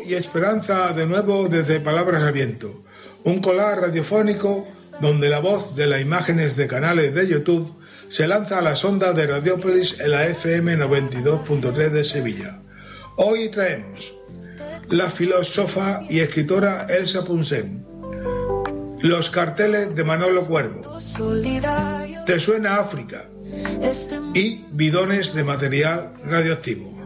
y esperanza de nuevo desde Palabras al Viento, un collage radiofónico donde la voz de las imágenes de canales de YouTube se lanza a las ondas de Radiópolis en la FM 92.3 de Sevilla. Hoy traemos la filósofa y escritora Elsa Punsen, los carteles de Manolo Cuervo, ¿Te suena África? Y bidones de material radioactivo.